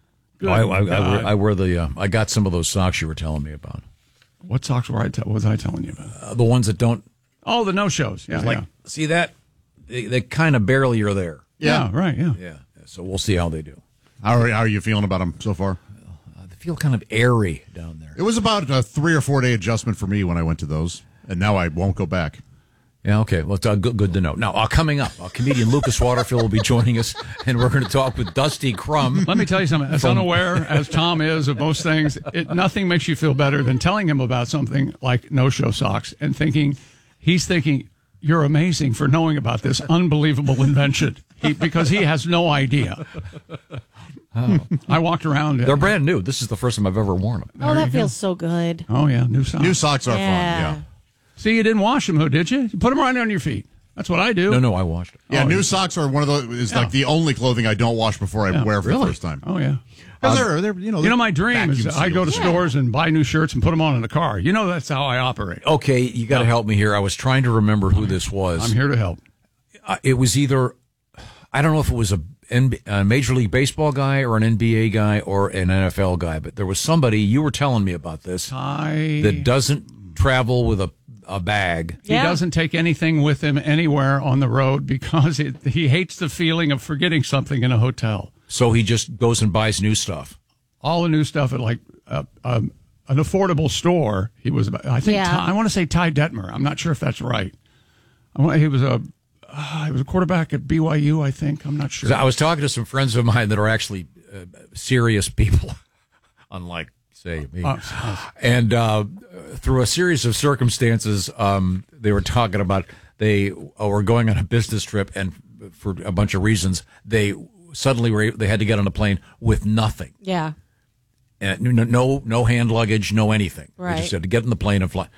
I wear the. I got some of those socks you were telling me about. What socks was I telling you about? The ones that don't. Oh, the no shows. Yeah, see that they kind of barely are there. Yeah, right. Yeah. So we'll see how they do. How are you feeling about them so far? They feel kind of airy down there. It was about a 3 or 4 day adjustment for me when I went to those, and now I won't go back. Yeah, okay. Well, it's good to know. Now, coming up, comedian Lucas Waterfield will be joining us, and we're going to talk with Dusty Crum. Let me tell you something. As unaware as Tom is of most things, nothing makes you feel better than telling him about something like no-show socks and he's thinking, you're amazing for knowing about this unbelievable invention, because he has no idea. Oh. I walked around. They're brand new. This is the first time I've ever worn them. Oh, that feels so good. Oh, yeah, new socks. New socks are fun, yeah. See, you didn't wash them, did you? You put them right on your feet. That's what I do. No, I washed them. Yeah, new socks are one of those. Like the only clothing I don't wash before I wear for the first time. Oh yeah. They're my dream is I go to stores and buy new shirts and put them on in the car. That's how I operate. Okay, you got to help me here. I was trying to remember who this was. I'm here to help. It was either, I don't know if it was a Major League Baseball guy or an NBA guy or an NFL guy, but there was somebody, you were telling me about this, that doesn't travel with a bag. He doesn't take anything with him anywhere on the road because he hates the feeling of forgetting something in a hotel. So he just goes and buys new stuff. All the new stuff at an affordable store. He was, I think, I want to say Ty Detmer. I'm not sure if that's right. He was a quarterback at BYU, I think. I'm not sure. I was talking to some friends of mine that are actually serious people, unlike, say, me. And through a series of circumstances, they were talking about they were going on a business trip, and for a bunch of reasons, they suddenly they had to get on a plane with nothing. Yeah. And no hand luggage, no anything. Right. They just had to get in the plane and fly.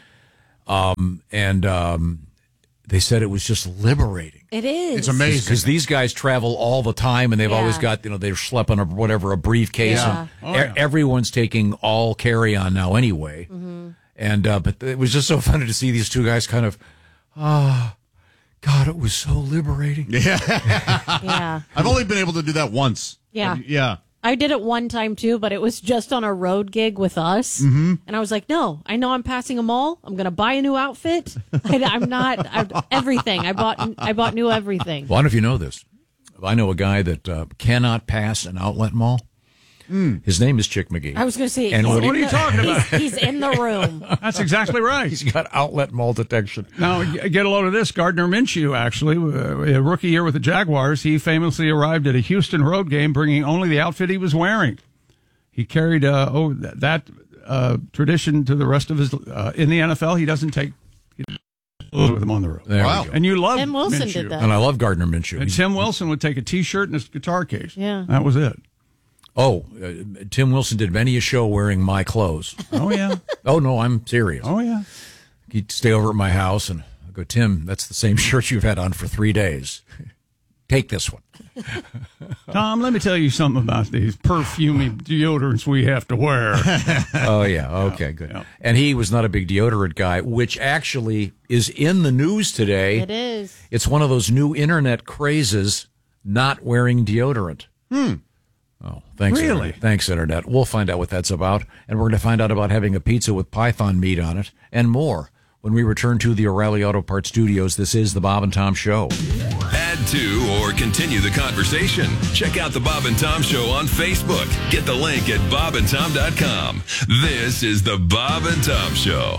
They said it was just liberating. It is. It's amazing. Because these guys travel all the time, and they've always got, they're schlepping a briefcase. Yeah. And everyone's taking all carry-on now anyway. Mm-hmm. And but it was just so funny to see these two guys kind of, God, it was so liberating. Yeah. Yeah. I've only been able to do that once. Yeah. Yeah. I did it one time too, but it was just on a road gig with us. Mm-hmm. And I was like, no, I know I'm passing a mall. I'm going to buy a new outfit. Everything. I bought new everything. Well, I don't know if you know this. I know a guy that cannot pass an outlet mall. His name is Chick McGee. I was going to say, and what are you talking about? He's in the room. That's exactly right. He's got outlet mall detection. Now, get a load of this. Gardner Minshew, actually, a rookie year with the Jaguars, he famously arrived at a Houston road game bringing only the outfit he was wearing. He carried that tradition to the rest of his in the NFL. He doesn't take with him on the road. Wow. And you love Tim Wilson Minshew. did that. And I love Gardner Minshew. And Tim Wilson would take a T-shirt and a guitar case. Yeah. That was it. Oh, Tim Wilson did many a show wearing my clothes. Oh, yeah. Oh, no, I'm serious. Oh, yeah. He'd stay over at my house, and I go, Tim, that's the same shirt you've had on for 3 days. Take this one. Tom, let me tell you something about these perfumey deodorants we have to wear. Oh, yeah. Okay, good. Yeah. And he was not a big deodorant guy, which actually is in the news today. It is. It's one of those new internet crazes, not wearing deodorant. Oh, thanks. Really? Internet. Thanks, Internet. We'll find out what that's about. And we're going to find out about having a pizza with python meat on it and more when we return to the O'Reilly Auto Parts studios. This is the Bob and Tom Show. Add to or continue the conversation. Check out the Bob and Tom Show on Facebook. Get the link at bobandtom.com. This is the Bob and Tom Show.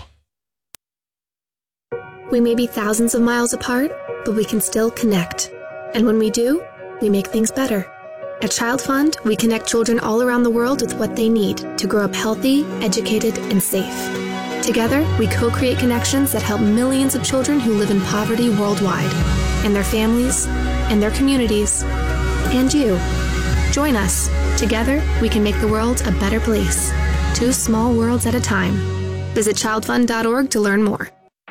We may be thousands of miles apart, but we can still connect. And when we do, we make things better. At Child Fund, we connect children all around the world with what they need to grow up healthy, educated, and safe. Together, we co-create connections that help millions of children who live in poverty worldwide, and their families, and their communities, and you. Join us. Together, we can make the world a better place. 2 small worlds at a time. Visit childfund.org to learn more.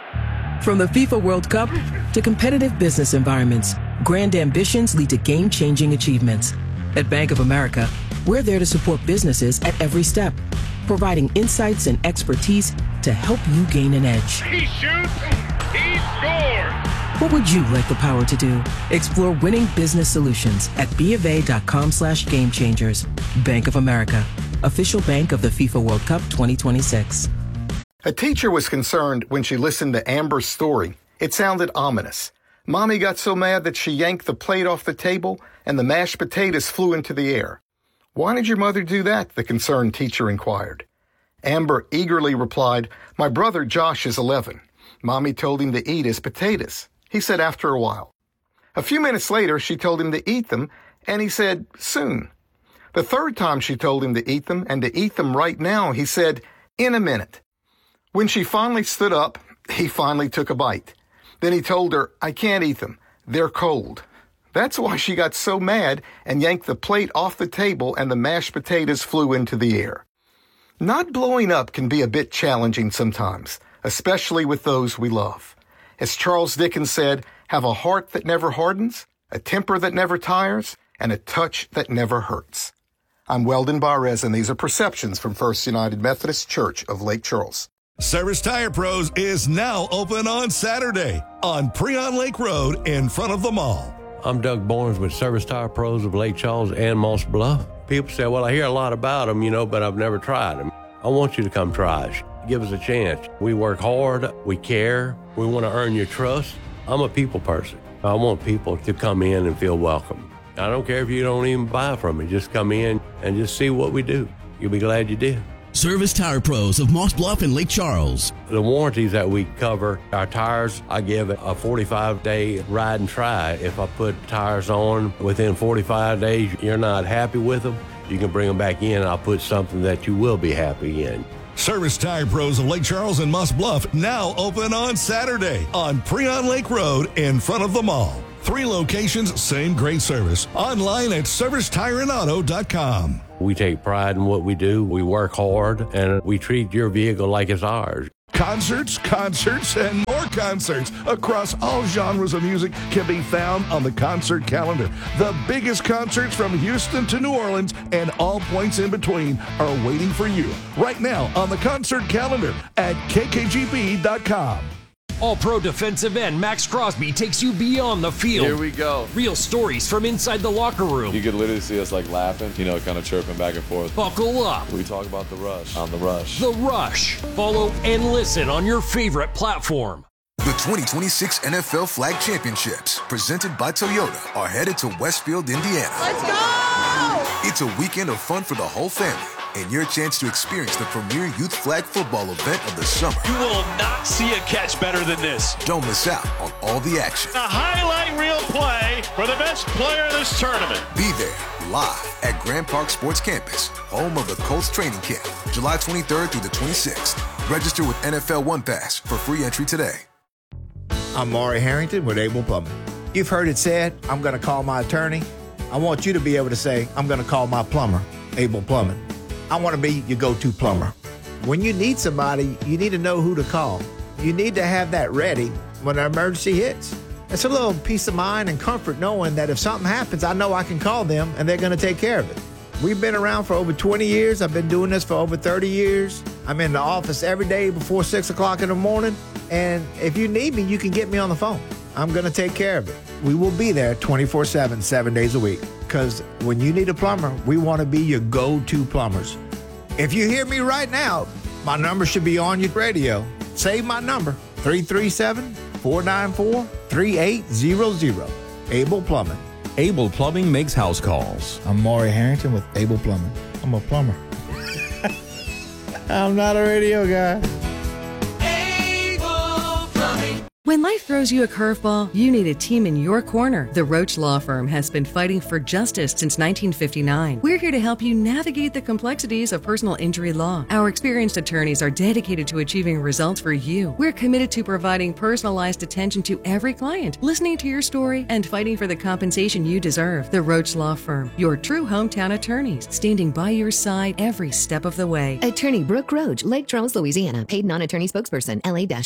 From the FIFA World Cup to competitive business environments, grand ambitions lead to game-changing achievements. At Bank of America, we're there to support businesses at every step, providing insights and expertise to help you gain an edge. He shoots, he scores! What would you like the power to do? Explore winning business solutions at BofA.com/gamechangers. Bank of America, official bank of the FIFA World Cup 2026. A teacher was concerned when she listened to Amber's story. It sounded ominous. Mommy got so mad that she yanked the plate off the table and the mashed potatoes flew into the air. Why did your mother do that? The concerned teacher inquired. Amber eagerly replied, my brother Josh is 11. Mommy told him to eat his potatoes. He said after a while. A few minutes later, she told him to eat them, and he said soon. The third time she told him to eat them, and to eat them right now, he said, in a minute. When she finally stood up, he finally took a bite. Then he told her, I can't eat them. They're cold. That's why she got so mad and yanked the plate off the table and the mashed potatoes flew into the air. Not blowing up can be a bit challenging sometimes, especially with those we love. As Charles Dickens said, have a heart that never hardens, a temper that never tires, and a touch that never hurts. I'm Weldon Barres, and these are Perceptions from First United Methodist Church of Lake Charles. Service Tire Pros is now open on Saturday on Preon Lake Road in front of the mall. I'm Doug Barnes with Service Tire Pros of Lake Charles and Moss Bluff. People say, well, I hear a lot about them, but I've never tried them. I want you to come try us. Give us a chance. We work hard. We care. We want to earn your trust. I'm a people person. I want people to come in and feel welcome. I don't care if you don't even buy from me. Just come in and just see what we do. You'll be glad you did. Service Tire Pros of Moss Bluff and Lake Charles. The warranties that we cover, our tires, I give it a 45-day ride and try. If I put tires on within 45 days, you're not happy with them, You can bring them back in, and I'll put something that you will be happy in. Service Tire Pros of Lake Charles and Moss Bluff now open on Saturday on Preon Lake Road in front of the mall. 3 locations, same great service. Online at ServiceTireandAuto.com. We take pride in what we do. We work hard, and we treat your vehicle like it's ours. Concerts, and more concerts across all genres of music can be found on the concert calendar. The biggest concerts from Houston to New Orleans and all points in between are waiting for you right now on the concert calendar at kkgb.com. All-Pro defensive end Max Crosby takes you beyond the field. Here we go. Real stories from inside the locker room. You could literally see us like laughing, kind of chirping back and forth. Buckle up. We talk about The Rush on The Rush. The Rush. Follow and listen on your favorite platform. The 2026 NFL Flag Championships, presented by Toyota, are headed to Westfield, Indiana. Let's go! It's a weekend of fun for the whole family, and your chance to experience the premier youth flag football event of the summer. You will not see a catch better than this. Don't miss out on all the action. A highlight reel play for the best player in this tournament. Be there, live at Grand Park Sports Campus, home of the Colts training camp, July 23rd through the 26th. Register with NFL One Pass for free entry today. I'm Maury Harrington with Able Plumbing. You've heard it said, I'm going to call my attorney. I want you to be able to say, I'm going to call my plumber, Able Plumbing. I want to be your go-to plumber. When you need somebody, you need to know who to call. You need to have that ready when an emergency hits. It's a little peace of mind and comfort knowing that if something happens, I know I can call them and they're going to take care of it. We've been around for over 20 years. I've been doing this for over 30 years. I'm in the office every day before 6 o'clock in the morning. And if you need me, you can get me on the phone. I'm going to take care of it. We will be there 24/7, 7 days a week. Because when you need a plumber, we want to be your go-to plumbers. If you hear me right now, my number should be on your radio. Save my number, 337-494-3800. Able Plumbing. Able Plumbing makes house calls. I'm Maury Harrington with Able Plumbing. I'm a plumber. I'm not a radio guy. When life throws you a curveball, you need a team in your corner. The Roach Law Firm has been fighting for justice since 1959. We're here to help you navigate the complexities of personal injury law. Our experienced attorneys are dedicated to achieving results for you. We're committed to providing personalized attention to every client, listening to your story, and fighting for the compensation you deserve. The Roach Law Firm, your true hometown attorneys, standing by your side every step of the way. Attorney Brooke Roach, Lake Charles, Louisiana. Paid non-attorney spokesperson,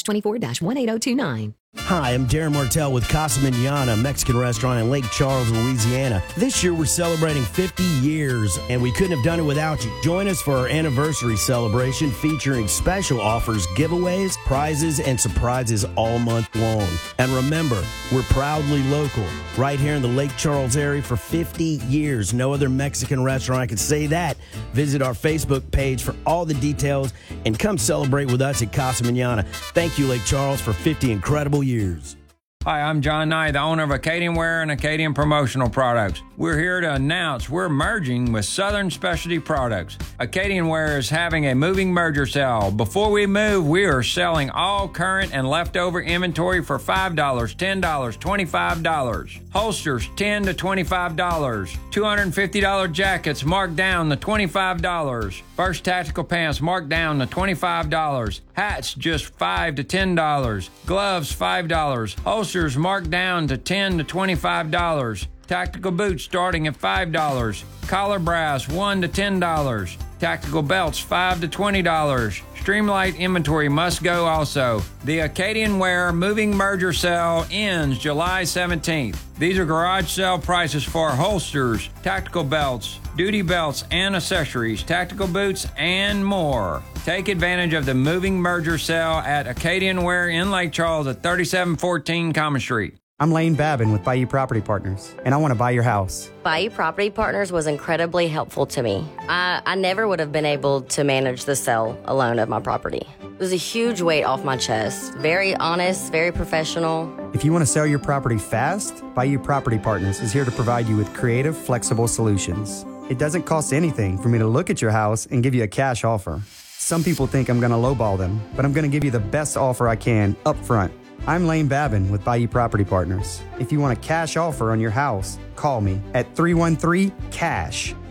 LA-24-18029. Hi, I'm Darren Martell with Casa Manana, Mexican restaurant in Lake Charles, Louisiana. This year we're celebrating 50 years, and we couldn't have done it without you. Join us for our anniversary celebration featuring special offers, giveaways, prizes, and surprises all month long. And remember, we're proudly local, right here in the Lake Charles area for 50 years. No other Mexican restaurant can say that. Visit our Facebook page for all the details and come celebrate with us at Casa Manana. Thank you, Lake Charles, for 50 incredible years. Hi, I'm John Knight, the owner of Acadian Wear and Acadian Promotional Products. We're here to announce we're merging with Southern Specialty Products. Acadian Wear is having a moving merger sale. Before we move, we are selling all current and leftover inventory for $5, $10, $25. Holsters, $10 to $25. $250 jackets marked down to $25. First tactical pants marked down to $25. Hats, just $5 to $10. Gloves, $5. Holsters marked down to $10 to $25. Tactical boots starting at $5. Collar brass, $1 to $10. Tactical belts, $5 to $20. Streamlight inventory must go also. The Acadian Wear Moving Merger Sale ends July 17th. These are garage sale prices for holsters, tactical belts, duty belts and accessories, tactical boots, and more. Take advantage of the Moving Merger Sale at Acadian Wear in Lake Charles at 3714 Common Street. I'm Lane Babin with Bayou Property Partners, and I want to buy your house. Bayou Property Partners was incredibly helpful to me. I never would have been able to manage the sale alone of my property. It was a huge weight off my chest. Very honest, very professional. If you want to sell your property fast, Bayou Property Partners is here to provide you with creative, flexible solutions. It doesn't cost anything for me to look at your house and give you a cash offer. Some people think I'm going to lowball them, but I'm going to give you the best offer I can up front. I'm Lane Babin with Bayou Property Partners. If you want a cash offer on your house, call me at 313-CASH.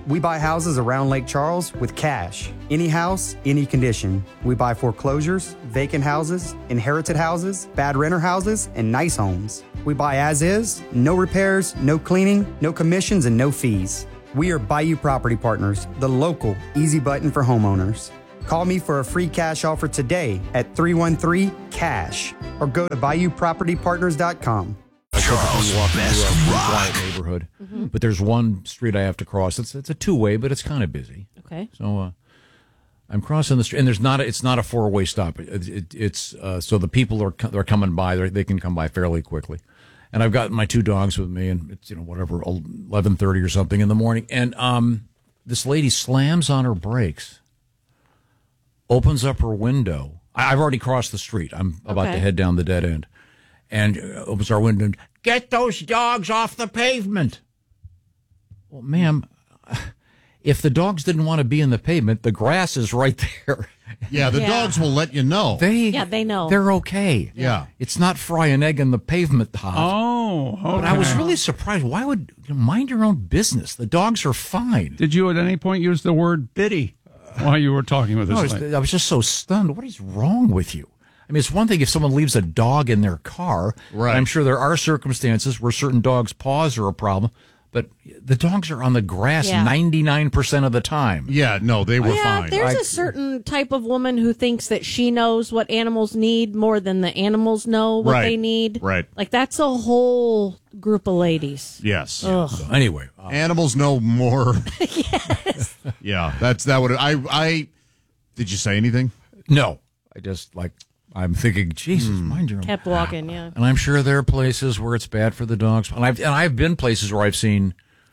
We buy houses around Lake Charles with cash. Any house, any condition. We buy foreclosures, vacant houses, inherited houses, bad renter houses, and nice homes. We buy as is, no repairs, no cleaning, no commissions, and no fees. We are Bayou Property Partners, the local easy button for homeowners. Call me for a free cash offer today at 313-CASH or go to BayouPropertyPartners.com. Charles' best rock neighborhood, but there's one street I have to cross. It's a two-way, but it's kind of busy. Okay. So I'm crossing the street, and it's not a four-way stop. It's so the people they're coming by. They can come by fairly quickly, and I've got my two dogs with me, and it's 11:30 or something in the morning, and this lady slams on her brakes, opens up her window. I've already crossed the street. I'm about to head down the dead end. And opens our window and, get those dogs off the pavement. Well, ma'am, if the dogs didn't want to be in the pavement, the grass is right there. Yeah, the dogs will let you know. They know. They're okay. Yeah. It's not fry an egg in the pavement hot. Oh, okay. But I was really surprised. Why would mind your own business? The dogs are fine. Did you at any point use the word biddy while you were talking with this lady? I was just so stunned. What is wrong with you? I mean, it's one thing if someone leaves a dog in their car. Right. I'm sure there are circumstances where certain dogs' paws are a problem, but the dogs are on the grass 99% of the time. Yeah, no, they were fine. There's a certain type of woman who thinks that she knows what animals need more than the animals know what they need. Right. Like, that's a whole group of ladies. Yes. So anyway. Animals know more. Yes. Yeah, that would... I did you say anything? No. I just, I'm thinking, Jesus, mind your own. Kept walking, yeah. And I'm sure there are places where it's bad for the dogs. And I've been places where I've seen,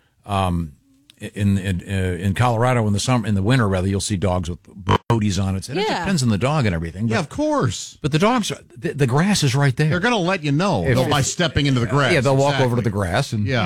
in Colorado in the winter rather, you'll see dogs with booties on it. And it depends on the dog and everything. Yeah, of course. But the dogs, the grass is right there. They're going to let you know by stepping into the grass. Yeah, they'll walk over to the grass and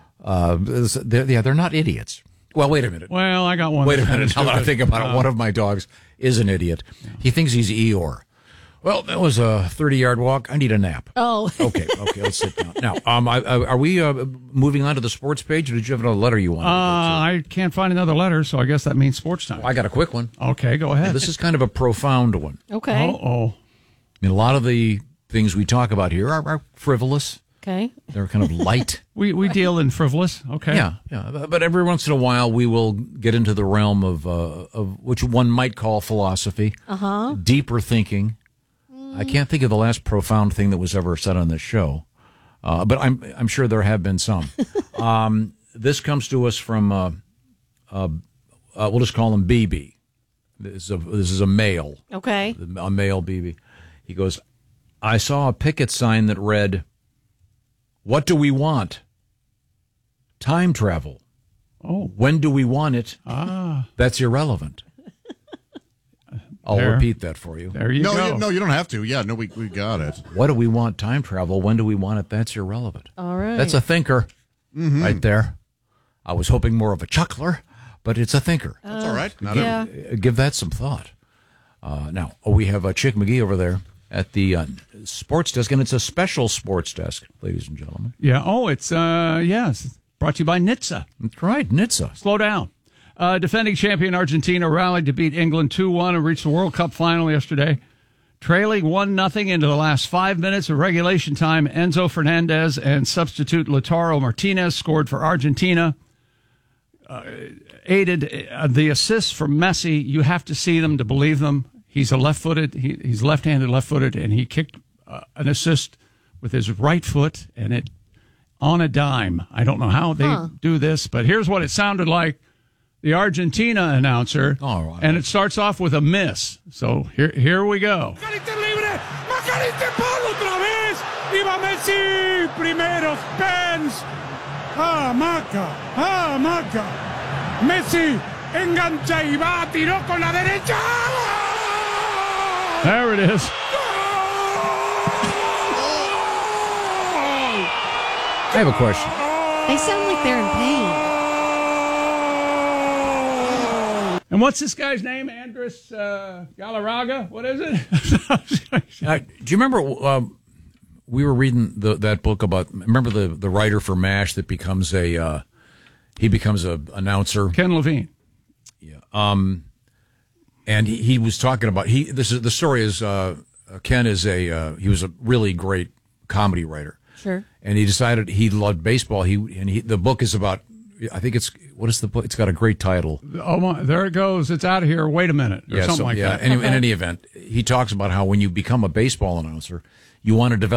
they're not idiots. Well, wait a minute. Well, I got one. Wait a minute. Now that I think about it, one of my dogs is an idiot. Yeah. He thinks he's Eeyore. Well, that was a 30-yard walk. I need a nap. Oh. Okay, let's sit down. Now, are we moving on to the sports page, or did you have another letter you wanted to I can't find another letter, so I guess that means sports time. I got a quick one. Okay, go ahead. Now, this is kind of a profound one. Okay. Uh-oh. I mean, a lot of the things we talk about here are frivolous. Okay. They're kind of light. we deal in frivolous. Okay. Yeah. But every once in a while, we will get into the realm of which one might call philosophy, deeper thinking. I can't think of the last profound thing that was ever said on this show, but I'm sure there have been some. This comes to us from we'll just call him BB. This is a male. Okay. A male BB. He goes, I saw a picket sign that read, "What do we want? Time travel. Oh. When do we want it? That's irrelevant." I'll repeat that for you. There you go. No, you don't have to. Yeah, no, we got it. What do we want? Time travel. When do we want it? That's irrelevant. All right. That's a thinker right there. I was hoping more of a chuckler, but it's a thinker. That's all right. Give that some thought. Now, we have Chick McGee over there at the sports desk, and it's a special sports desk, ladies and gentlemen. Yeah. Oh, it's, yes. Brought to you by NHTSA. That's right, NHTSA. Slow down. Defending champion Argentina rallied to beat England 2-1 and reached the World Cup final yesterday. Trailing 1-0 into the last 5 minutes of regulation time, Enzo Fernandez and substitute Lautaro Martinez scored for Argentina. Aided the assists from Messi. You have to see them to believe them. He's a left-footed. He's left-handed, left-footed, and he kicked an assist with his right foot, and it on a dime. I don't know how they do this, but here's what it sounded like. The Argentina announcer, and it starts off with a miss. So here we go. McAllister Paul otra vez. Iba Messi. Primero Spence. Maca. Messi engancha y va. Tiró con la derecha. There it is. I have a question. They sound like they're in pain. And what's this guy's name? Andres Galarraga? What is it? Do you remember we were reading that book about? Remember the writer for MASH that becomes a he becomes an announcer. Ken Levine. And he was talking about the story is Ken is he was a really great comedy writer. Sure. And he decided he loved baseball. The book is about, I think what is the book? It's got a great title. Oh my, there it goes. It's out of here. Wait a minute. Or something like that. In any event, he talks about how when you become a baseball announcer, you want to develop